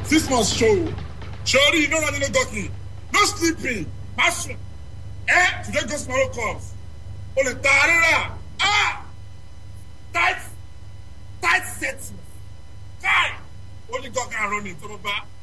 6 months show. Surely, no running, no ducking, no sleeping, passion. Today goes tomorrow comes. Only tarara. Tight setting. Only God can run it.